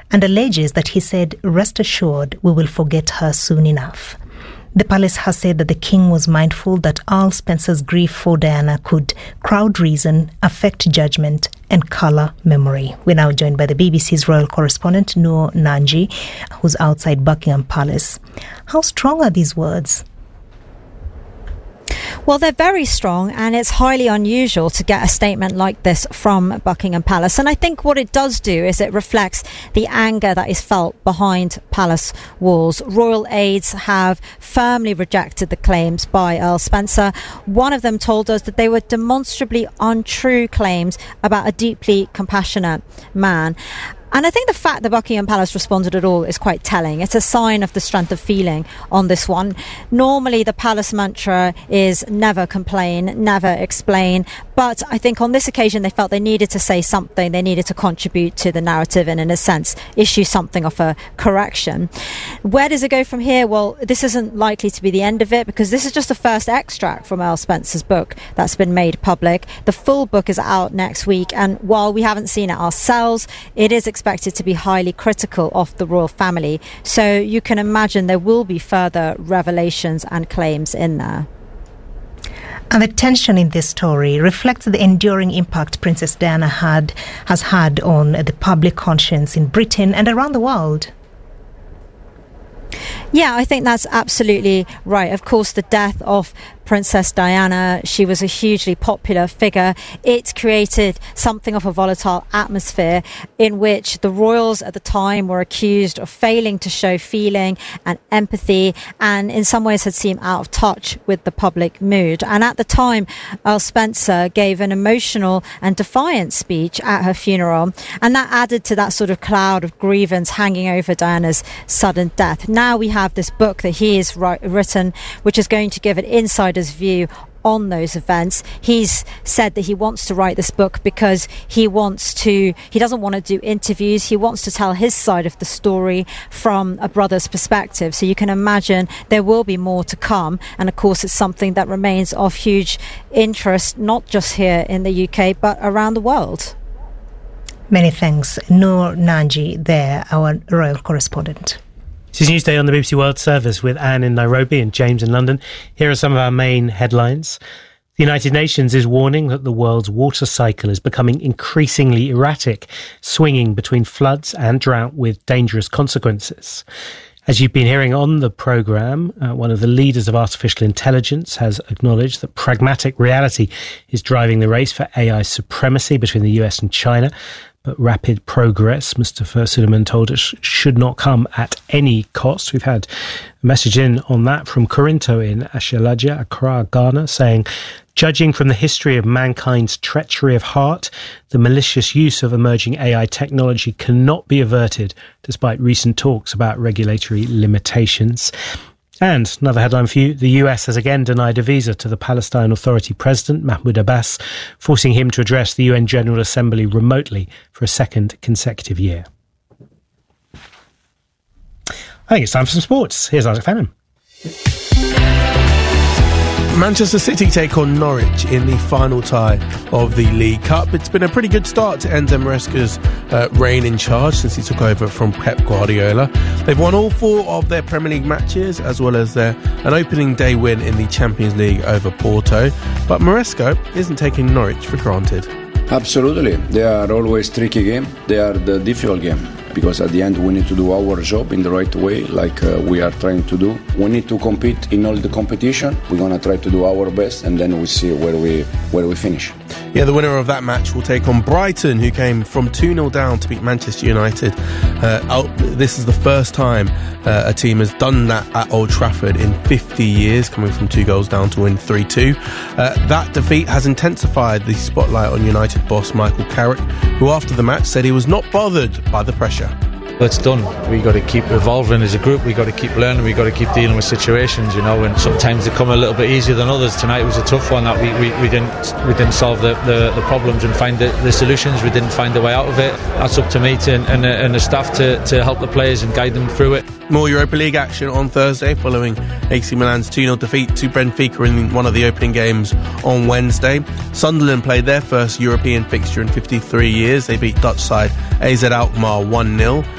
and alleges that he said, "Rest assured, we will forget her soon enough." The palace has said that the king was mindful that Earl Spencer's grief for Diana could crowd reason, affect judgment, and colour memory. We're now joined by the BBC's royal correspondent, Noor Nanji, who's outside Buckingham Palace. How strong are these words? Well, they're very strong, and it's highly unusual to get a statement like this from Buckingham Palace. And I think what it does do is it reflects the anger that is felt behind palace walls. Royal aides have firmly rejected the claims by Earl Spencer. One of them told us that they were demonstrably untrue claims about a deeply compassionate man. And I think the fact that Buckingham Palace responded at all is quite telling. It's a sign of the strength of feeling on this one. Normally, the palace mantra is never complain, never explain. But I think on this occasion, they felt they needed to say something. They needed to contribute to the narrative and, in a sense, issue something of a correction. Where does it go from here? Well, this isn't likely to be the end of it, because this is just the first extract from Earl Spencer's book that's been made public. The full book is out next week. And while we haven't seen it ourselves, it is expected to be highly critical of the royal family. So you can imagine there will be further revelations and claims in there. And the tension in this story reflects the enduring impact Princess Diana has had on the public conscience in Britain and around the world. Yeah, I think that's absolutely right. Of course, the death of Princess Diana, she was a hugely popular figure. It created something of a volatile atmosphere in which the royals at the time were accused of failing to show feeling and empathy, and in some ways had seemed out of touch with the public mood. And at the time, Earl Spencer gave an emotional and defiant speech at her funeral, and that added to that sort of cloud of grievance hanging over Diana's sudden death. Now we have this book that he has written, which is going to give an insider's view on those events. He's said that he wants to write this book because he doesn't want to do interviews. He wants to tell his side of the story from a brother's perspective. So you can imagine there will be more to come. And of course, it's something that remains of huge interest, not just here in the UK, but around the world. Many thanks. Noor Nanji there, our royal correspondent. This is Newsday on the BBC World Service with Anne in Nairobi and James in London. Here are some of our main headlines. The United Nations is warning that the world's water cycle is becoming increasingly erratic, swinging between floods and drought with dangerous consequences. As you've been hearing on the programme, one of the leaders of artificial intelligence has acknowledged that pragmatic reality is driving the race for AI supremacy between the US and China. But rapid progress, Mustafa Suleiman told us, should not come at any cost. We've had a message in on that from Corinto in Ashelaja, Accra, Ghana, saying, judging from the history of mankind's treachery of heart, the malicious use of emerging AI technology cannot be averted, despite recent talks about regulatory limitations. And another headline for you, the US has again denied a visa to the Palestine Authority President, Mahmoud Abbas, forcing him to address the UN General Assembly remotely for a second consecutive year. I think it's time for some sports. Here's Isaac Fannin. Manchester City take on Norwich in the final tie of the League Cup. It's been a pretty good start to Enzo Maresca's reign in charge since he took over from Pep Guardiola. They've won all 4 of their Premier League matches, as well as an opening day win in the Champions League over Porto. But Maresca isn't taking Norwich for granted. Absolutely. They are always tricky game. They are the difficult game. Because at the end we need to do our job in the right way, like we are trying to do. We need to compete in all the competition. We're going to try to do our best, and then we see where we finish. Yeah, the winner of that match will take on Brighton, who came from 2-0 down to beat Manchester United. This is the first time a team has done that at Old Trafford in 50 years, coming from 2 goals down to win 3-2. That defeat has intensified the spotlight on United boss Michael Carrick, who after the match said he was not bothered by the pressure. It's done. We got to keep evolving as a group. We got to keep learning. We got to keep dealing with situations, and sometimes they come a little bit easier than others. Tonight was a tough one that we didn't solve the problems and find the solutions. We didn't find a way out of it. That's up to me and the staff to help the players and guide them through it. More Europa League action on Thursday following AC Milan's 2-0 defeat to Benfica in one of the opening games on Wednesday. Sunderland played their first European fixture in 53 years. They beat Dutch side AZ Alkmaar 1-0.